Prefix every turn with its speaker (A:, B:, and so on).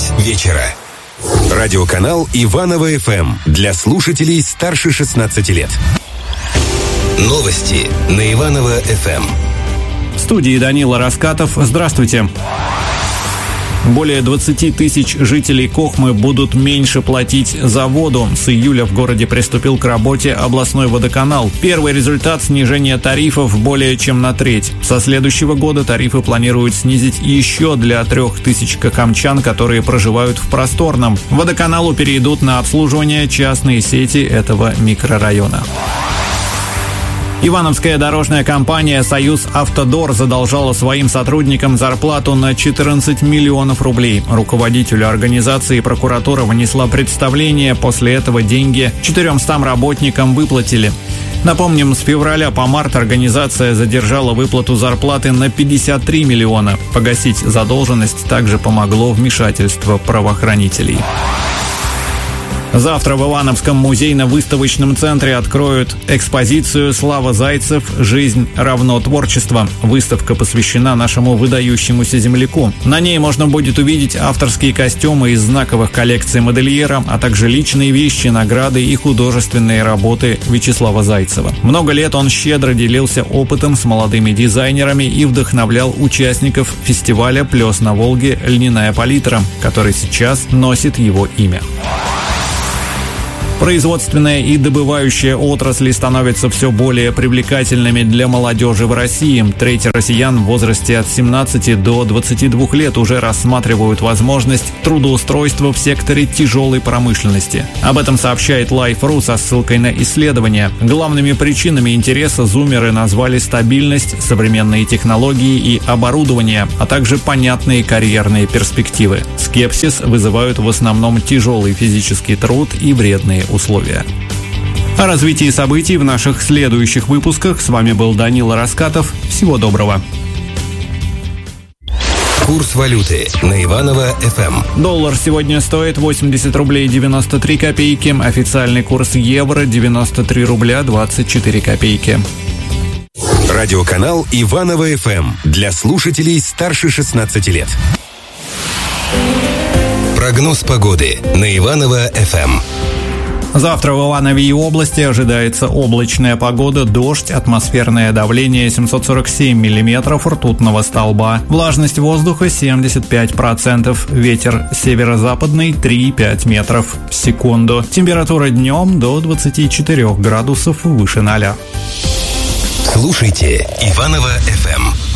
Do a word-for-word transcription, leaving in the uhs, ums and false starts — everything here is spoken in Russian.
A: пять вечера. Радиоканал Иваново эф эм для слушателей старше шестнадцати лет. Новости на Иваново эф эм.
B: В студии Данила Раскатов. Здравствуйте. Более двадцати тысяч жителей Кохмы будут меньше платить за воду. С июля в городе приступил к работе областной водоканал. Первый результат – снижение тарифов более чем на треть. Со следующего года тарифы планируют снизить еще для трех тысяч кохомчан, которые проживают в Просторном. Водоканалу перейдут на обслуживание частные сети этого микрорайона. Ивановская дорожная компания «Союз Автодор» задолжала своим сотрудникам зарплату на четырнадцать миллионов рублей. Руководителю организации прокуратура внесла представление, после этого деньги четырёмстам работникам выплатили. Напомним, с февраля по март организация задержала выплату зарплаты на пятьдесят три миллиона. Погасить задолженность также помогло вмешательство правоохранителей. Завтра в Ивановском музейно-выставочном центре откроют экспозицию «Слава Зайцев. Жизнь равно творчество». Выставка посвящена нашему выдающемуся земляку. На ней можно будет увидеть авторские костюмы из знаковых коллекций модельера, а также личные вещи, награды и художественные работы Вячеслава Зайцева. Много лет он щедро делился опытом с молодыми дизайнерами и вдохновлял участников фестиваля «Плес на Волге. Льняная палитра», который сейчас носит его имя. Производственная и добывающая отрасли становятся все более привлекательными для молодежи в России. Треть россиян в возрасте от семнадцати до двадцати двух лет уже рассматривают возможность трудоустройства в секторе тяжелой промышленности. Об этом сообщает Life точка ру со ссылкой на исследования. Главными причинами интереса зумеры назвали стабильность, современные технологии и оборудование, а также понятные карьерные перспективы. Скепсис вызывают в основном тяжелый физический труд и вредные условия. О развитии событий в наших следующих выпусках. С вами был Данила Раскатов. Всего доброго.
A: Курс валюты на Иваново эф эм.
B: Доллар сегодня стоит восемьдесят рублей девяносто три копейки. Официальный курс евро девяносто три рубля двадцать четыре копейки.
A: Радиоканал Иваново эф эм для слушателей старше шестнадцати лет. Прогноз погоды на Иваново эф эм.
B: Завтра в Иванове и области ожидается облачная погода, дождь, атмосферное давление семьсот сорок семь миллиметров ртутного столба, влажность воздуха семьдесят пять процентов, ветер северо-западный три и пять метров в секунду, температура днем до двадцати четырёх градусов выше ноля.
A: Слушайте Иваново эф эм.